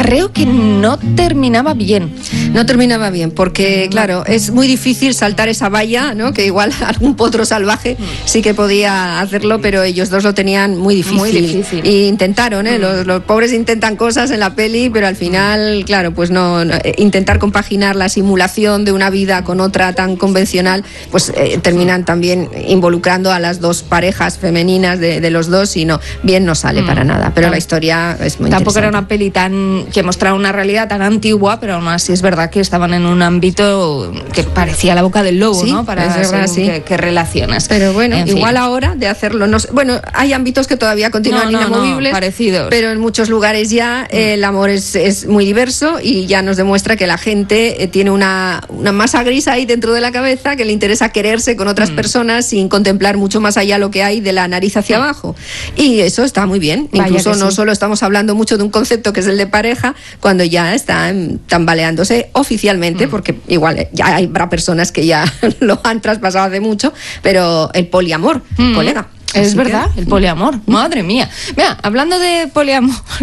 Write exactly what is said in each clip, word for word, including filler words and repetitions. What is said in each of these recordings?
creo que no terminaba bien. No terminaba bien, porque claro, es muy difícil saltar esa valla, ¿no? Que igual algún potro salvaje sí que podía hacerlo, pero ellos dos lo tenían muy difícil. Muy difícil. Y intentaron, ¿eh? Los, los pobres intentan cosas en la peli, pero al final, claro, pues no, no intentar compaginar la simulación de una vida con otra tan convencional, pues eh, terminan también involucrando a las dos parejas femeninas de, de los dos y no, bien no sale mm. para nada, pero no. La historia es muy Tampoco interesante. Era una peli tan que mostraba una realidad tan antigua, pero aún así es verdad que estaban en un ámbito que parecía la boca del lobo, sí, ¿no? Para es verdad, sí. qué, qué relaciones. Pero bueno, en igual fin. ahora de hacerlo, no sé, bueno, hay ámbitos que todavía continúan no, no, inamovibles, no, parecidos. Pero en muchos lugares ya eh, el amor es, es muy diverso y ya nos demuestra que la gente eh, tiene una, una masa gris ahí dentro de la cabeza que le interesa quererse con otras mm. personas sin contemplar mucho más allá lo que hay de la nariz hacia mm. abajo. Y eso está muy bien. Vaya Incluso no sí. solo estamos hablando mucho de un concepto que es el de pareja, cuando ya está tambaleándose oficialmente, mm. porque igual ya habrá personas que ya lo han traspasado hace mucho, pero el poliamor, mm. colega. Es Así verdad, que... el poliamor. Mm. Madre mía. Mira, hablando de poliamor. Sí.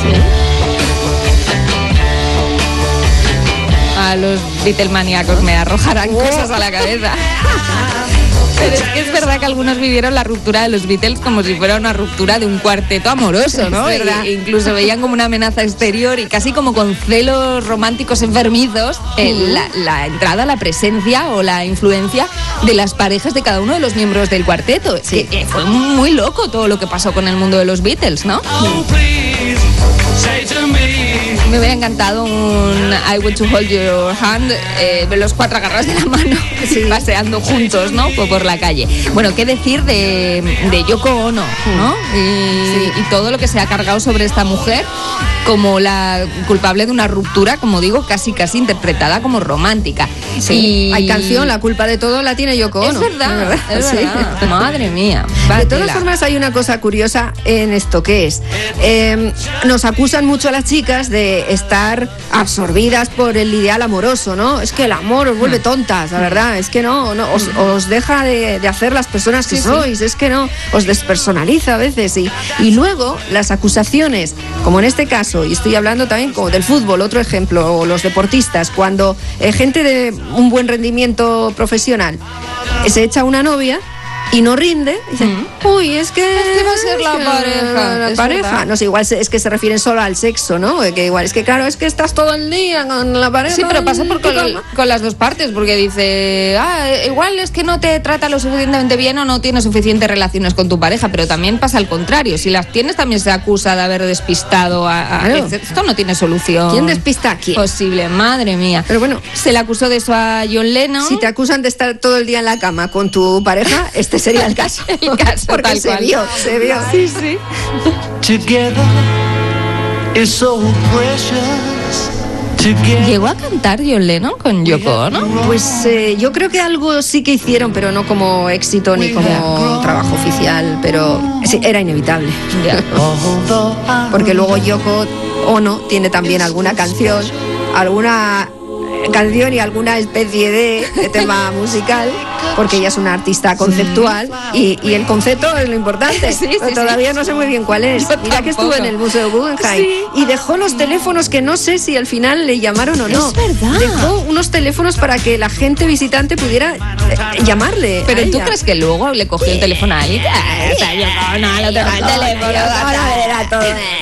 A los Beatlemaníacos me arrojarán oh. cosas a la cabeza. Pero es que es verdad que algunos vivieron la ruptura de los Beatles como si fuera una ruptura de un cuarteto amoroso, ¿no? E incluso veían como una amenaza exterior y casi como con celos románticos enfermizos eh, uh-huh. la, la entrada, la presencia o la influencia de las parejas de cada uno de los miembros del cuarteto. Sí. Que, que fue muy loco todo lo que pasó con el mundo de los Beatles, ¿no? Oh, please, say to me. Me hubiera encantado un I Want to Hold Your Hand, eh, los cuatro agarrados de la mano, sí. paseando juntos, ¿no? Por la calle. Bueno, ¿qué decir de, de Yoko Ono, ¿no? Y, sí. y todo lo que se ha cargado sobre esta mujer como la culpable de una ruptura, como digo, casi casi interpretada como romántica. Sí. Y hay canción, la culpa de todo la tiene Yoko Ono. Es verdad, es verdad. Es sí. verdad. Madre mía. De todas formas, hay una cosa curiosa en esto, que es, eh, nos acusan mucho a las chicas de estar absorbidas por el ideal amoroso, ¿no? Es que el amor os vuelve tontas, la verdad, es que no, no os, os deja de, de hacer las personas que sí, sois, sí. es que no, os despersonaliza a veces y, y luego las acusaciones, como en este caso, y estoy hablando también como del fútbol, otro ejemplo, o los deportistas, cuando eh, gente de un buen rendimiento profesional eh, se echa una novia y no rinde, dicen, mm. uy, es que... Es que va a ser la que pareja. La pareja. Verdad. No sé, igual es que se refieren solo al sexo, ¿no? Que igual es que, claro, es que estás todo el día con la pareja. Sí, pero pasa por con, con las dos partes, porque dice, ah, igual es que no te trata lo suficientemente bien o no tienes suficientes relaciones con tu pareja, pero también pasa al contrario. Si las tienes, también se acusa de haber despistado a... a claro. Esto no tiene solución. ¿Quién despista a quién? Posible, madre mía. Pero bueno, se le acusó de eso a John Lennon. Si te acusan de estar todo el día en la cama con tu pareja, este sería el caso. El caso, porque tal se cual. vio, se vio. Sí, sí. Together is so precious. Together. ¿Llegó a cantar John Lennon con Yoko Ono? Pues eh, yo creo que algo sí que hicieron, pero no como éxito ni como trabajo oficial, pero sí, era inevitable. Yeah. Porque luego Yoko Ono tiene también alguna canción, alguna canción y alguna especie de, de tema musical, porque ella es una artista conceptual y, y el concepto es lo importante. Sí, sí, pero todavía sí. no sé muy bien cuál es. Yo Mira que estuvo en el Museo Guggenheim sí. y dejó los teléfonos que no sé si al final le llamaron o no. Es verdad. Dejó unos teléfonos para que la gente visitante pudiera eh, llamarle. Pero a ¿tú ella. crees que luego le cogió el teléfono a ella? O sea, Yoko Ono, le tocó el teléfono. Ahora verá todo.